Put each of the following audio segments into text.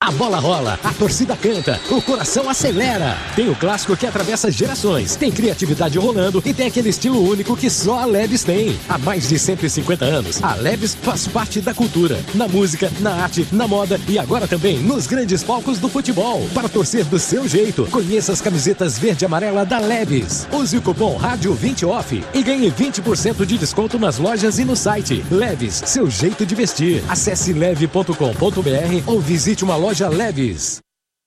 A bola rola, a torcida canta, o coração acelera. Tem o clássico que atravessa gerações, tem criatividade rolando e tem aquele estilo único que só a Lebes tem. Há mais de 150 anos, a Lebes faz parte da cultura, na música, na arte, na moda e agora também nos grandes palcos do futebol. Para torcer do seu jeito, conheça as camisetas verde e amarela da Lebes. Use o cupom RÁDIO20OFF e ganhe 20% de desconto nas lojas e no site. Lebes, seu jeito de vestir. Acesse leve.com.br ou visite uma loja Lebes.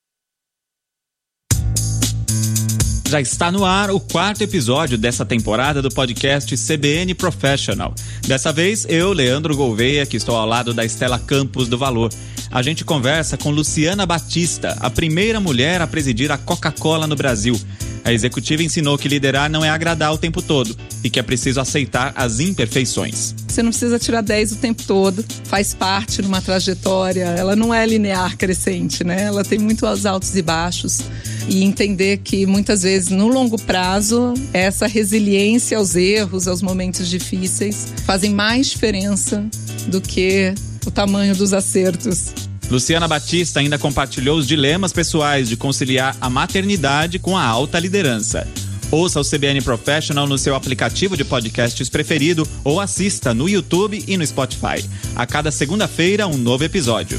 Já está no ar o 4º episódio dessa temporada do podcast CBN Professional. Dessa vez, eu, Leandro Gouveia, que estou ao lado da Estela Campos do Valor. A gente conversa com Luciana Batista, a primeira mulher a presidir a Coca-Cola no Brasil. A executiva ensinou que liderar não é agradar o tempo todo e que é preciso aceitar as imperfeições. Você não precisa tirar 10 o tempo todo, faz parte de uma trajetória, ela não é linear crescente, né? Ela tem muitos altos e baixos. E entender que muitas vezes no longo prazo essa resiliência aos erros, aos momentos difíceis fazem mais diferença do que o tamanho dos acertos. Luciana Batista ainda compartilhou os dilemas pessoais de conciliar a maternidade com a alta liderança. Ouça o CBN Professional no seu aplicativo de podcasts preferido ou assista no YouTube e no Spotify. A cada segunda-feira, um novo episódio.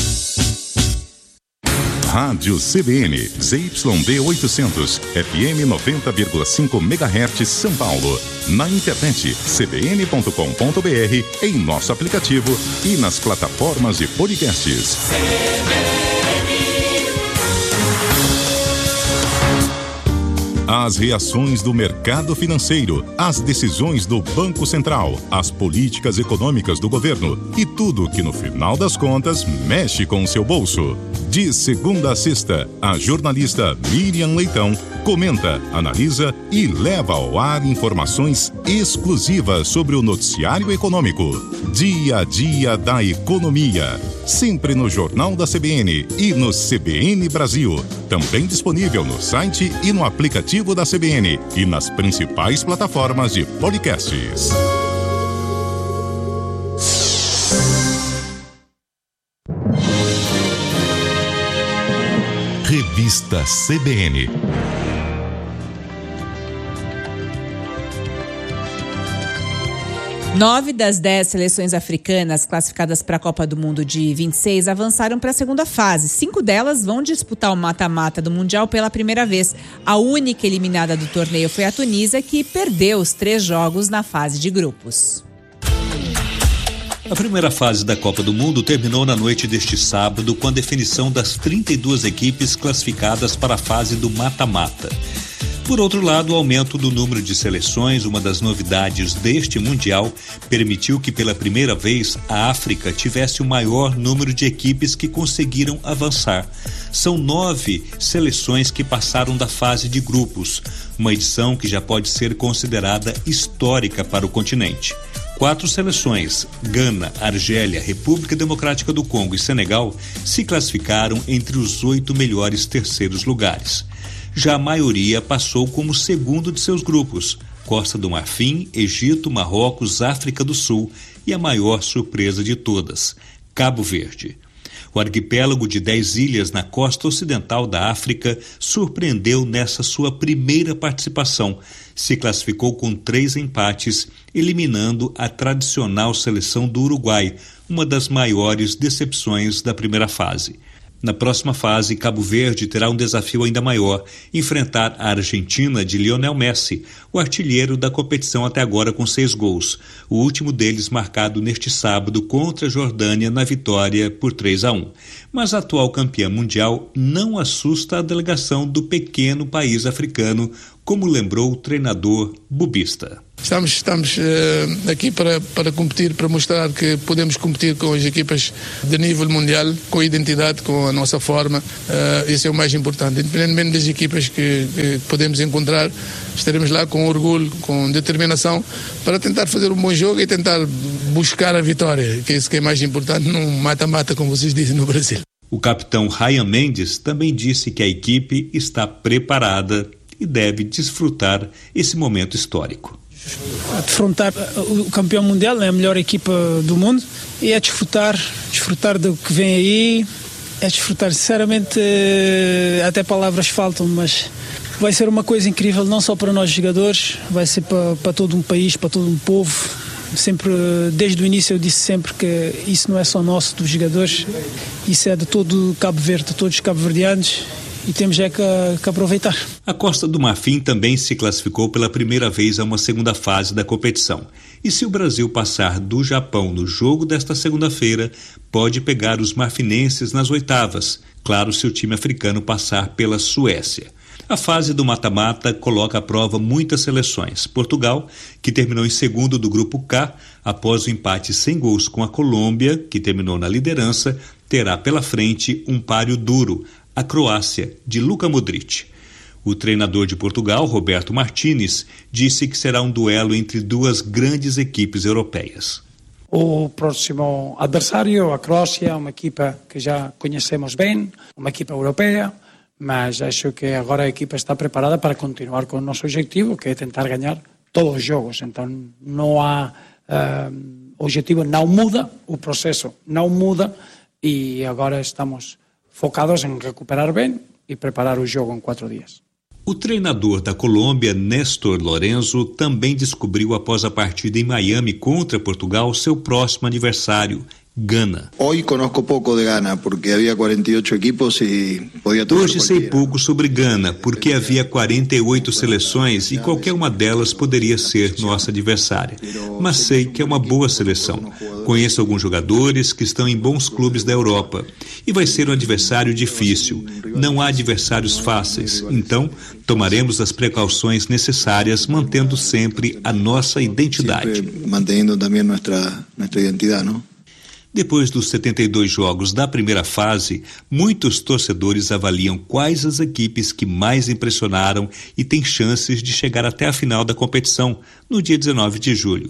Rádio CBN, ZYD 800, FM 90,5 MHz, São Paulo. Na internet, cbn.com.br, em nosso aplicativo e nas plataformas de podcasts. As reações do mercado financeiro, as decisões do Banco Central, as políticas econômicas do governo e tudo que no final das contas mexe com o seu bolso. De segunda a sexta, a jornalista Miriam Leitão comenta, analisa e leva ao ar informações exclusivas sobre o noticiário econômico. Dia a dia da economia. Sempre no Jornal da CBN e no CBN Brasil. Também disponível no site e no aplicativo da CBN e nas principais plataformas de podcasts. Revista CBN. Nove das 10 seleções africanas classificadas para a Copa do Mundo de 26 avançaram para a segunda fase. 5 delas vão disputar o mata-mata do Mundial pela primeira vez. A única eliminada do torneio foi a Tunísia, que perdeu os 3 jogos na fase de grupos. A primeira fase da Copa do Mundo terminou na noite deste sábado com a definição das 32 equipes classificadas para a fase do mata-mata. Por outro lado, o aumento do número de seleções, uma das novidades deste Mundial, permitiu que pela primeira vez a África tivesse o maior número de equipes que conseguiram avançar. São 9 seleções que passaram da fase de grupos, uma edição que já pode ser considerada histórica para o continente. 4 seleções, Gana, Argélia, República Democrática do Congo e Senegal, se classificaram entre os 8 melhores terceiros lugares. Já a maioria passou como segundo de seus grupos: Costa do Marfim, Egito, Marrocos, África do Sul e a maior surpresa de todas, Cabo Verde. O arquipélago de 10 ilhas na costa ocidental da África surpreendeu nessa sua primeira participação. Se classificou com 3 empates, eliminando a tradicional seleção do Uruguai, uma das maiores decepções da primeira fase. Na próxima fase, Cabo Verde terá um desafio ainda maior: enfrentar a Argentina de Lionel Messi, o artilheiro da competição até agora com 6 gols, o último deles marcado neste sábado contra a Jordânia na vitória por 3-1. Mas a atual campeã mundial não assusta a delegação do pequeno país africano, como lembrou o treinador Bubista. Estamos aqui para competir, para mostrar que podemos competir com as equipas de nível mundial, com identidade, com a nossa forma. Isso é o mais importante. Independentemente das equipas que podemos encontrar, estaremos lá com orgulho, com determinação, para tentar fazer um bom jogo e tentar buscar a vitória, que é isso que é mais importante, num mata-mata, como vocês dizem no Brasil. O capitão Ryan Mendes também disse que a equipe está preparada e deve desfrutar esse momento histórico. Defrontar o campeão mundial, é a melhor equipa do mundo, e é desfrutar do que vem aí, É desfrutar, sinceramente, até palavras faltam, mas vai ser uma coisa incrível, não só para nós jogadores, vai ser para todo um país, para todo um povo. Sempre, desde o início eu disse sempre que isso não é só nosso, dos jogadores, isso é de todo Cabo Verde, de todos os cabo-verdianos, e temos que aproveitar. A Costa do Marfim também se classificou pela primeira vez a uma segunda fase da competição. E se o Brasil passar do Japão no jogo desta segunda-feira, pode pegar os marfinenses nas oitavas, claro, se o time africano passar pela Suécia. A fase do mata-mata coloca à prova muitas seleções. Portugal, que terminou em segundo do grupo K, após o empate sem gols com a Colômbia, que terminou na liderança, terá pela frente um páreo duro, a Croácia, de Luka Modric. O treinador de Portugal, Roberto Martínez, disse que será um duelo entre duas grandes equipes europeias. O próximo adversário, a Croácia, uma equipa que já conhecemos bem, uma equipa europeia, mas acho que agora a equipa está preparada para continuar com o nosso objetivo, que é tentar ganhar todos os jogos. Então não há o objetivo não muda, o processo não muda e agora estamos focados em recuperar bem e preparar o jogo em 4 dias. O treinador da Colômbia, Néstor Lorenzo, também descobriu após a partida em Miami contra Portugal seu próximo adversário, Gana. Hoje conozco pouco de Gana, porque havia 48 equipos e podia ter. Hoje sei pouco sobre Gana, porque havia 48 seleções e qualquer uma delas poderia ser nossa adversária. Mas sei que é uma boa seleção. Conheço alguns jogadores que estão em bons clubes da Europa. E vai ser um adversário difícil. Não há adversários fáceis. Então, tomaremos as precauções necessárias, mantendo sempre a nossa identidade. Mantendo também nossa identidade, não? Depois dos 72 jogos da primeira fase, muitos torcedores avaliam quais as equipes que mais impressionaram e têm chances de chegar até a final da competição, no dia 19 de julho.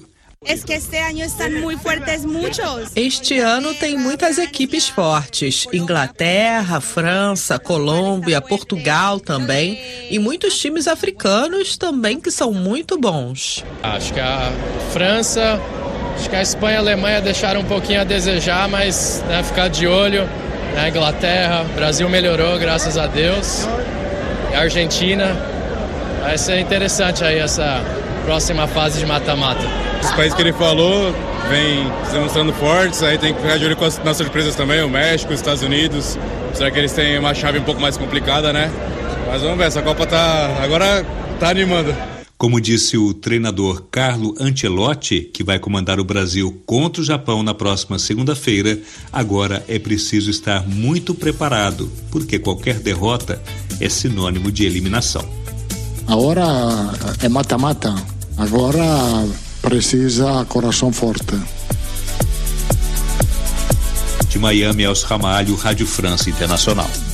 Este ano tem muitas equipes fortes, Inglaterra, França, Colômbia, Portugal também, e muitos times africanos também que são muito bons. Acho que a França... Acho que a Espanha e a Alemanha deixaram um pouquinho a desejar, mas ficar de olho. Na Inglaterra, o Brasil melhorou, graças a Deus. E a Argentina, vai ser interessante aí essa próxima fase de mata-mata. Os países que ele falou vêm se demonstrando fortes, aí tem que ficar de olho nas surpresas também, o México, os Estados Unidos. Será que eles têm uma chave um pouco mais complicada, né? Mas vamos ver, essa Copa agora tá animando. Como disse o treinador Carlo Ancelotti, que vai comandar o Brasil contra o Japão na próxima segunda-feira, agora é preciso estar muito preparado, porque qualquer derrota é sinônimo de eliminação. Agora é mata-mata, agora precisa coração forte. De Miami, Elcio Ramalho, Rádio França Internacional.